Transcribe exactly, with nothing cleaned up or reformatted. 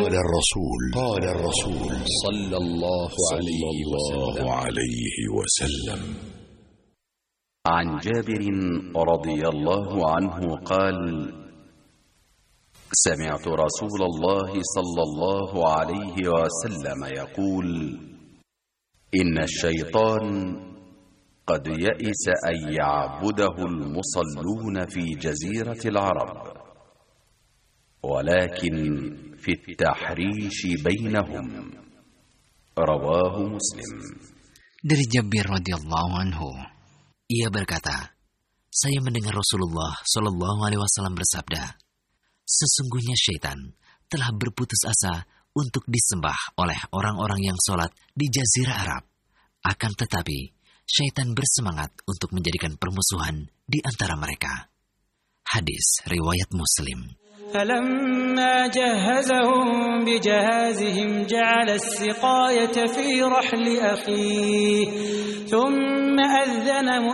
قال الرسول قال الرسول صلى الله عليه وسلم. عن جابر رضي الله عنه قال: سمعت رسول الله صلى الله عليه وسلم يقول: إن الشيطان قد يئس أن يعبده المصلون في جزيرة العرب، ولكن في التحريش بينهم. رواه مسلم. Dari Jabir radhiyallahu anhu, ia berkata, saya mendengar Rasulullah Shallallahu Alaihi Wasallam bersabda, sesungguhnya syaitan telah berputus asa untuk disembah oleh orang-orang yang sholat di Jazirah Arab. Akan tetapi, syaitan bersemangat untuk menjadikan permusuhan di antara mereka. Hadis riwayat Muslim. فلما جهزهم بجهازهم جعل السقاية في رحل أخيه ثم أذن